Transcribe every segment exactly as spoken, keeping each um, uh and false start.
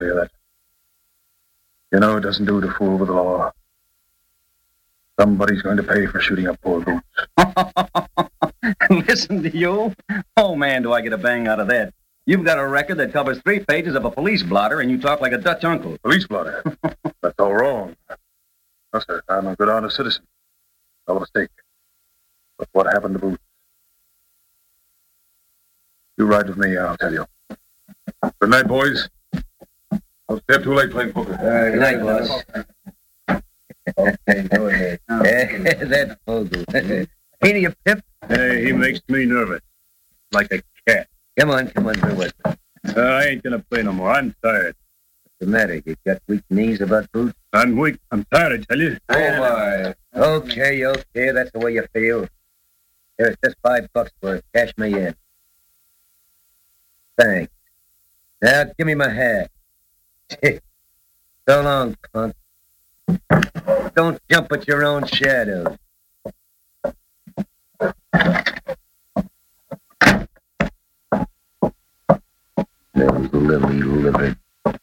tell you that. You know, it doesn't do to fool with the law. Somebody's going to pay for shooting up poor Boots. Listen to you? Oh, man, do I get a bang out of that. You've got a record that covers three pages of a police blotter, and you talk like a Dutch uncle. Police blotter? That's all wrong. No, sir, I'm a good, honest citizen. No mistake. But what happened to Boots? You ride with me, I'll tell you. Good night, boys. Don't stay up too late playing poker. Uh, good night, boss. Okay, go ahead. That's Fogel. Ain't he a pip? Hey, he makes me nervous. Like a cat. Come on, come on, go with me. Uh, I ain't gonna play no more. I'm tired. What's the matter? You got weak knees about Boots? I'm weak. I'm tired, I tell you. Oh, my. Okay, okay, that's the way you feel. Here's just five bucks worth. Cash me in. Thanks. Now, give me my hat. So long, punk. Don't jump at your own shadow. Little lily livered.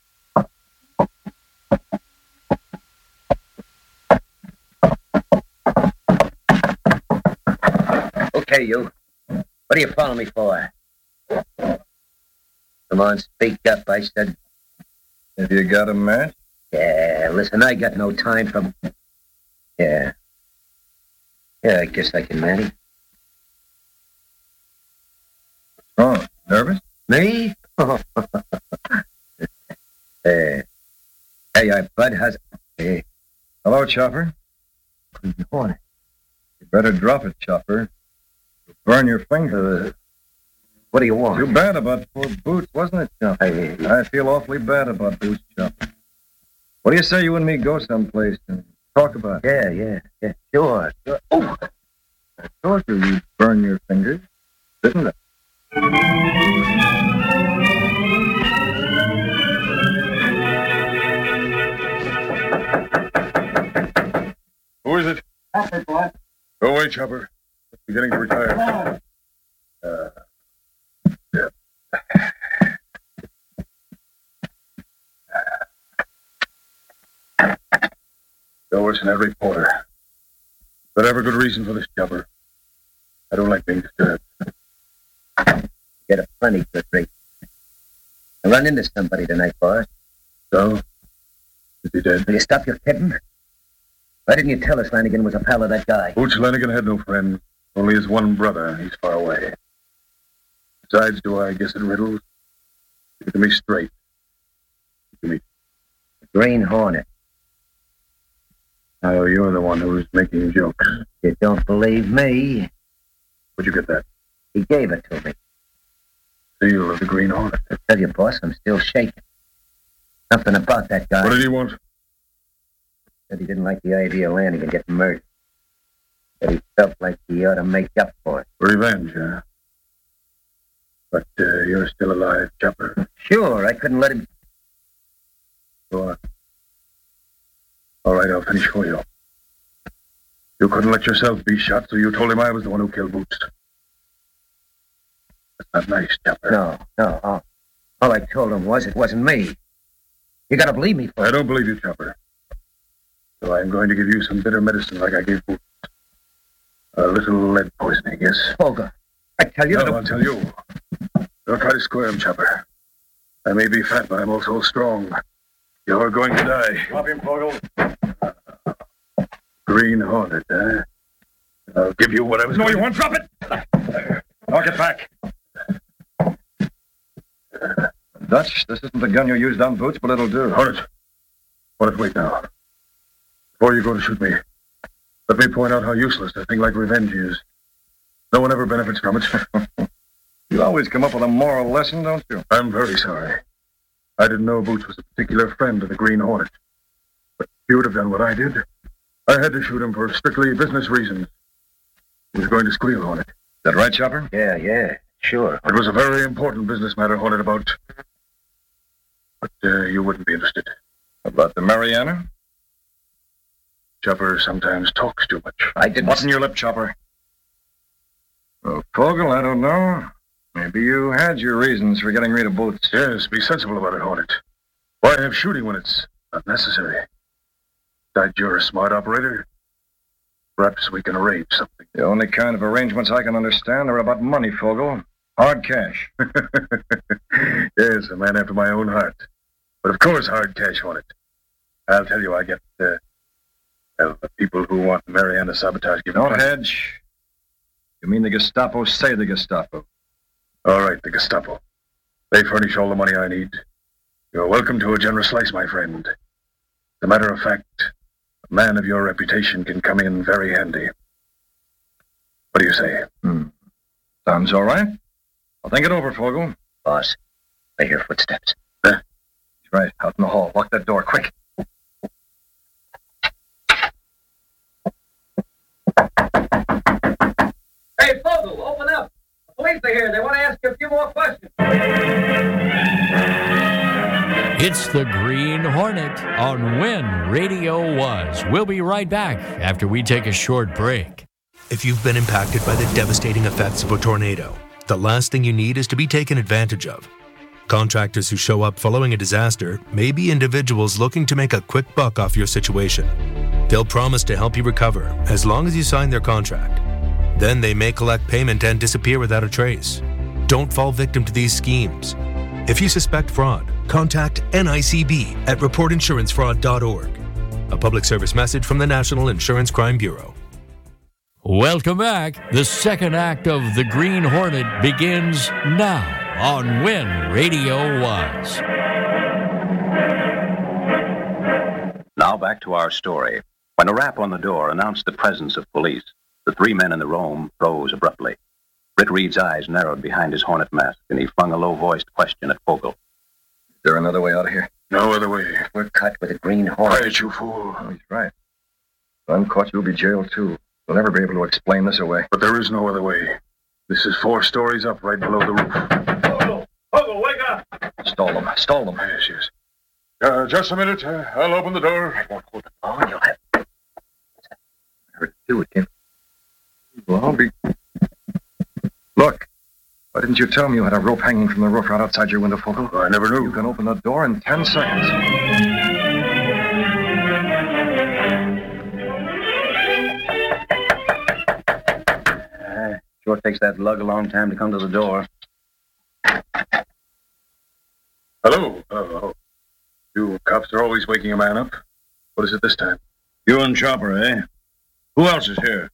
Okay, you. What do you follow me for? Come on, speak up, I said. Have you got a match? Yeah, listen, I got no time for... Yeah. Yeah, I guess I can manage. What's wrong? Nervous? Me? uh, hey, I Bud has... Hey. Hello, Chopper. Green Hornet. You better drop it, Chopper. You'll burn your finger. Uh, what do you want? Too bad about poor Boots, wasn't it, Chopper? Hey. I feel awfully bad about Boots, Chopper. What do you say you and me go someplace and talk about it? Yeah, yeah, yeah, sure. sure. Oh! I told you you'd burn your fingers, didn't I? Who is it? Chopper, boss. Go away, Chopper. It's beginning to retire. Uh, yeah. Doris and every porter. But I have a good reason for this, Chopper. I don't like being disturbed. Get a plenty good reason. I run into somebody tonight, boss. So? Is he dead? Will you stop your kidding? Why didn't you tell us Lanigan was a pal of that guy? Boots Lanigan had no friend. Only his one brother. He's far away. Besides, do I guess it riddles? Give it to me straight. Give me. Green Hornet. Oh, you're the one who's making jokes. You don't believe me? Where'd you get that? He gave it to me. Seal of the Green Hornet. I tell you, boss, I'm still shaking. Something about that guy. What did he want? Said he didn't like the idea of Lanigan getting murdered. Said he felt like he ought to make up for it. Revenge, huh? But uh, you're still alive, Chopper. Sure, I couldn't let him... Go on. All right, I'll finish for you. You couldn't let yourself be shot, so you told him I was the one who killed Boots. That's not nice, Chopper. No, no. All, all I told him was it wasn't me. You gotta believe me, folks. I don't believe you, Chopper. So I'm going to give you some bitter medicine like I gave Boots. A little lead poisoning, yes? Olga, I tell you... No, that- I'll tell you. Don't try to squirm, Chopper. I may be fat, but I'm also strong. You're going to die. Drop him, Fogel. Green Hornet, eh? I'll give you what I was No, going you won't drop it. Knock it back. Dutch, this isn't the gun you used on Boots, but it'll do. Hornet. Hornet, wait now. Before you go to shoot me, let me point out how useless a thing like revenge is. No one ever benefits from it. You always come up with a moral lesson, don't you? I'm very sorry. I didn't know Boots was a particular friend of the Green Hornet. But if he would have done what I did, I had to shoot him for strictly business reasons. He was going to squeal on it. Is that right, Chopper? Yeah, yeah, sure. It was a very important business matter, Hornet, about... But uh, you wouldn't be interested. About the Mariana? Chopper sometimes talks too much. I didn't... What's in your lip, Chopper? Well, Fogel, I don't know. Maybe you had your reasons for getting rid of Boots. Yes, be sensible about it, Hornet. Why have shooting when it's not necessary? Besides, you're a smart operator. Perhaps we can arrange something. The only kind of arrangements I can understand are about money, Fogel. Hard cash. Yes, a man after my own heart. But of course, hard cash on it. I'll tell you, I get, uh, well, the people who want Mariana sabotage given... Don't hedge. You mean the Gestapo say the Gestapo? All right, the Gestapo. They furnish all the money I need. You're welcome to a generous slice, my friend. As a matter of fact, a man of your reputation can come in very handy. What do you say? Hmm. Sounds all right. I'll think it over, Fogel. Boss, I hear footsteps. Huh? He's right. Out in the hall. Lock that door, quick. Hey, Fogel, open up. The police are here. They want to ask you a few more questions. It's the Green Hornet on When Radio Was. We'll be right back after we take a short break. If you've been impacted by the devastating effects of a tornado, the last thing you need is to be taken advantage of. Contractors who show up following a disaster may be individuals looking to make a quick buck off your situation. They'll promise to help you recover as long as you sign their contract. Then they may collect payment and disappear without a trace. Don't fall victim to these schemes. If you suspect fraud, contact N I C B at report insurance fraud dot org. A public service message from the National Insurance Crime Bureau. Welcome back. The second act of The Green Hornet begins now on When Radio Was. Now back to our story. When a rap on the door announced the presence of police, the three men in the room rose abruptly. Britt Reed's eyes narrowed behind his hornet mask, and he flung a low-voiced question at Fogel. Is there another way out of here? No other way. We're cut with a green hornet. Quiet, you fool. Oh, he's right. If I'm caught, you'll be jailed, too. We'll never be able to explain this away. But there is no other way. This is four stories up right below the roof. Fogel! Fogel, wake up! Stall them. Stall them. Yes, yes. Uh, just a minute. Uh, I'll open the door. I won't hold the phone. You'll have... I heard it, too. It came... Well, I'll be... Look. Why didn't you tell me you had a rope hanging from the roof right outside your window, Fogel? I never knew. You can open the door in ten seconds. Uh, sure takes that lug a long time to come to the door. Hello. Uh, you cops are always waking a man up. What is it this time? You and Chopper, eh? Who else is here?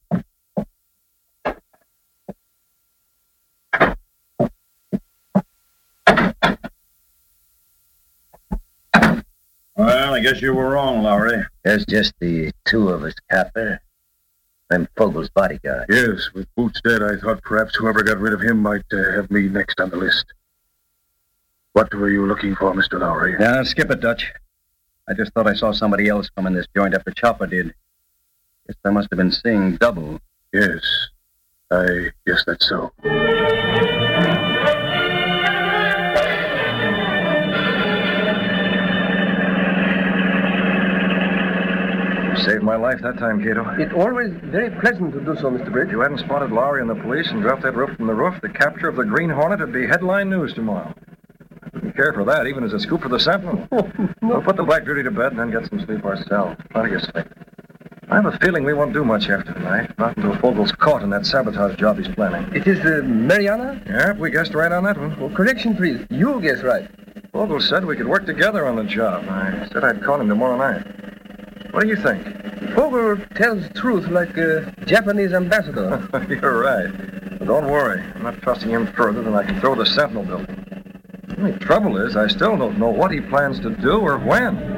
Well, I guess you were wrong, Lowry. There's just the two of us, Copper. I'm Fogel's bodyguard. Yes, with Boots dead, I thought perhaps whoever got rid of him might uh, have me next on the list. What were you looking for, Mister Lowry? Yeah, skip it, Dutch. I just thought I saw somebody else come in this joint after Chopper did. Guess I must have been seeing double. Yes, I guess that's so. You saved my life that time, Cato. It's always very pleasant to do so, Mister Bridge. If you hadn't spotted Lowry and the police and dropped that rope from the roof, the capture of the Green Hornet would be headline news tomorrow. I wouldn't care for that, even as a scoop for the Sentinel. Oh, no. We'll put the Black Beauty to bed and then get some sleep ourselves. Plenty of sleep. I have a feeling we won't do much after tonight, not until Fogel's caught in that sabotage job he's planning. It is uh, Mariana? Yep, we guessed right on that one. Oh, correction, please. You guess right. Fogel said we could work together on the job. I said I'd call him tomorrow night. What do you think? Fogel tells truth like a Japanese ambassador. You're right. But don't worry. I'm not trusting him further than I can throw the Sentinel building. The only trouble is I still don't know what he plans to do or when.